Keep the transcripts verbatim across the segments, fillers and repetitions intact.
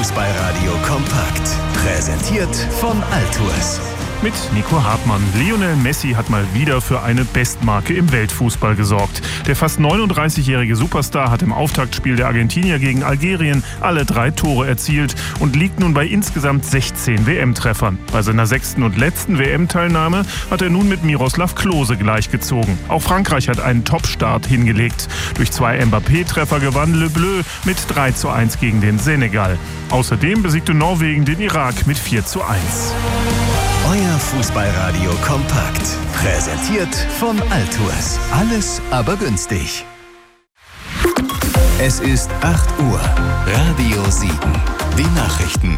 Fußballradio kompakt. Präsentiert von Altours. Mit Nico Hartmann. Lionel Messi hat mal wieder für eine Bestmarke im Weltfußball gesorgt. Der fast neununddreißigjährige Superstar hat im Auftaktspiel der Argentinier gegen Algerien alle drei Tore erzielt und liegt nun bei insgesamt sechzehn W M-Treffern. Bei seiner sechsten und letzten W M-Teilnahme hat er nun mit Miroslav Klose gleichgezogen. Auch Frankreich hat einen Top-Start hingelegt. Durch zwei Mbappé-Treffer gewann Le Bleu mit drei zu eins gegen den Senegal. Außerdem besiegte Norwegen den Irak mit vier zu eins. Euer Fußballradio kompakt. Präsentiert von Altours. Alles aber günstig. Es ist acht Uhr. Radio Siegen. Die Nachrichten.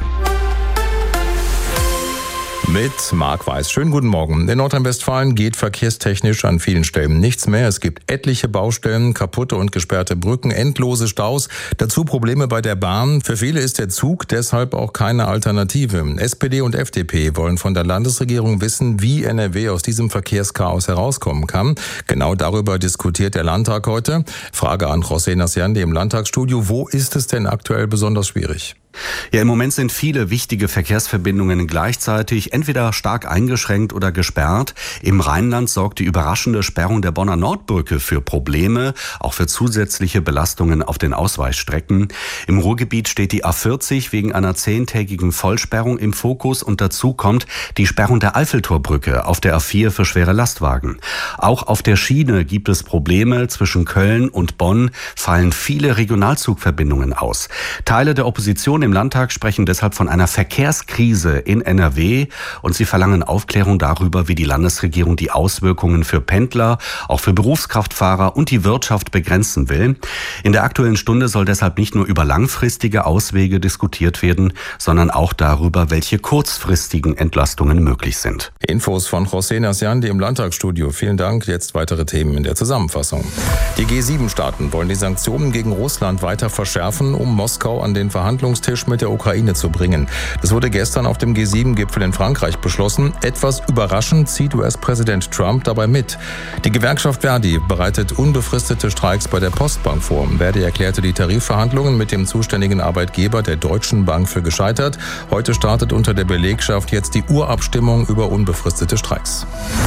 Mit Marc Weiß. Schönen guten Morgen. In Nordrhein-Westfalen geht verkehrstechnisch an vielen Stellen nichts mehr. Es gibt etliche Baustellen, kaputte und gesperrte Brücken, endlose Staus. Dazu Probleme bei der Bahn. Für viele ist der Zug deshalb auch keine Alternative. S P D und F D P wollen von der Landesregierung wissen, wie N R W aus diesem Verkehrschaos herauskommen kann. Genau darüber diskutiert der Landtag heute. Frage an José Nasciandi im Landtagsstudio. Wo ist es denn aktuell besonders schwierig? Ja, im Moment sind viele wichtige Verkehrsverbindungen gleichzeitig entweder stark eingeschränkt oder gesperrt. Im Rheinland sorgt die überraschende Sperrung der Bonner Nordbrücke für Probleme, auch für zusätzliche Belastungen auf den Ausweichstrecken. Im Ruhrgebiet steht die A vierzig wegen einer zehntägigen Vollsperrung im Fokus und dazu kommt die Sperrung der Eiffeltorbrücke auf der A vier für schwere Lastwagen. Auch auf der Schiene gibt es Probleme. Zwischen Köln und Bonn fallen viele Regionalzugverbindungen aus. Teile der Opposition im Landtag sprechen deshalb von einer Verkehrskrise in N R W und sie verlangen Aufklärung darüber, wie die Landesregierung die Auswirkungen für Pendler, auch für Berufskraftfahrer und die Wirtschaft begrenzen will. In der Aktuellen Stunde soll deshalb nicht nur über langfristige Auswege diskutiert werden, sondern auch darüber, welche kurzfristigen Entlastungen möglich sind. Infos von José Nasciandi im Landtagsstudio. Vielen Dank. Jetzt weitere Themen in der Zusammenfassung. Die G sieben Staaten wollen die Sanktionen gegen Russland weiter verschärfen, um Moskau an den Verhandlungstisch mit der Ukraine zu bringen. Das wurde gestern auf dem G sieben Gipfel in Frankreich beschlossen. Etwas überraschend zieht U S-Präsident Trump dabei mit. Die Gewerkschaft Verdi bereitet unbefristete Streiks bei der Postbank vor. Verdi erklärte die Tarifverhandlungen mit dem zuständigen Arbeitgeber der Deutschen Bank für gescheitert. Heute startet unter der Belegschaft jetzt die Urabstimmung über unbefristete Streiks.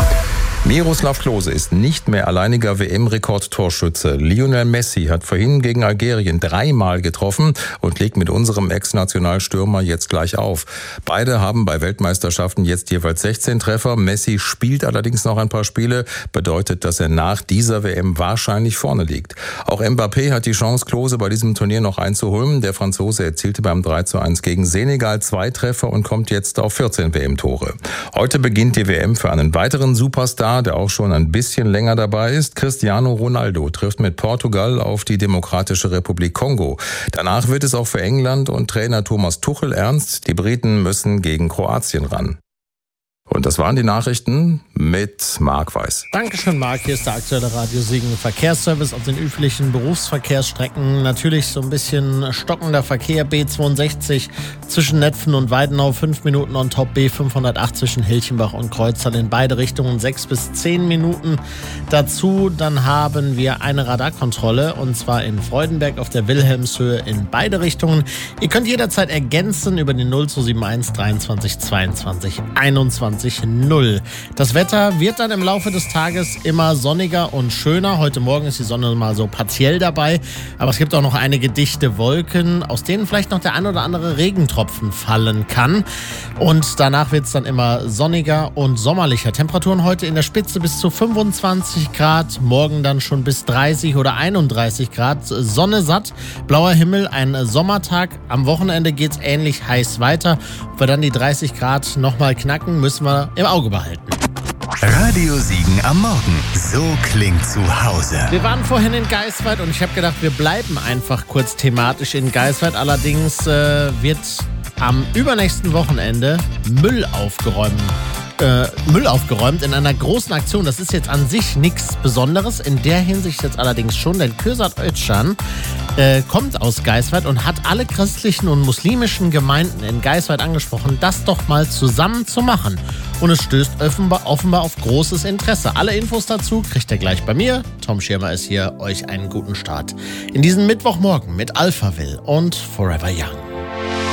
Miroslav Klose ist nicht mehr alleiniger W M-Rekordtorschütze. Lionel Messi hat vorhin gegen Algerien dreimal getroffen und legt mit unserem Ex-Nationalstürmer jetzt gleich auf. Beide haben bei Weltmeisterschaften jetzt jeweils sechzehn Treffer. Messi spielt allerdings noch ein paar Spiele, bedeutet, dass er nach dieser W M wahrscheinlich vorne liegt. Auch Mbappé hat die Chance, Klose bei diesem Turnier noch einzuholen. Der Franzose erzielte beim drei zu eins gegen Senegal zwei Treffer und kommt jetzt auf vierzehn W M-Tore. Heute beginnt die W M für einen weiteren Superstar, der auch schon ein bisschen länger dabei ist. Cristiano Ronaldo trifft mit Portugal auf die Demokratische Republik Kongo. Danach wird es auch für England und Trainer Thomas Tuchel ernst. Die Briten müssen gegen Kroatien ran. Und das waren die Nachrichten mit Marc Weiß. Dankeschön, Marc. Hier ist der aktuelle Radio Siegen Verkehrsservice auf den üblichen Berufsverkehrsstrecken. Natürlich so ein bisschen stockender Verkehr. B zweiundsechzig zwischen Netphen und Weidenau, fünf Minuten on top. B fünfhundertacht zwischen Hilchenbach und Kreuztal in beide Richtungen, sechs bis zehn Minuten. Dazu dann haben wir eine Radarkontrolle und zwar in Freudenberg auf der Wilhelmshöhe in beide Richtungen. Ihr könnt jederzeit ergänzen über die null zwei sieben eins dreiundzwanzig zweiundzwanzig einundzwanzig null. Das Wetter wird dann im Laufe des Tages immer sonniger und schöner. Heute Morgen ist die Sonne mal so partiell dabei, aber es gibt auch noch einige dichte Wolken, aus denen vielleicht noch der ein oder andere Regentropfen fallen kann. Und danach wird es dann immer sonniger und sommerlicher. Temperaturen heute in der Spitze bis zu fünfundzwanzig Grad, morgen dann schon bis dreißig oder einunddreißig Grad. Sonne satt, blauer Himmel, ein Sommertag. Am Wochenende geht es ähnlich heiß weiter. Ob wir dann die dreißig Grad nochmal knacken, müssen wir im Auge behalten. Radio Siegen am Morgen. So klingt zu Hause. Wir waren vorhin in Geisweit und ich habe gedacht, wir bleiben einfach kurz thematisch in Geisweit. Allerdings äh, wird am übernächsten Wochenende Müll aufgeräumt. Äh, Müll aufgeräumt in einer großen Aktion. Das ist jetzt an sich nichts Besonderes. In der Hinsicht jetzt allerdings schon, denn Kürsat Özcan äh, kommt aus Geisweit und hat alle christlichen und muslimischen Gemeinden in Geisweit angesprochen, das doch mal zusammen zu machen. Und es stößt offenbar, offenbar auf großes Interesse. Alle Infos dazu kriegt ihr gleich bei mir. Tom Schirmer ist hier. Euch einen guten Start in diesen Mittwochmorgen mit Alphaville und Forever Young.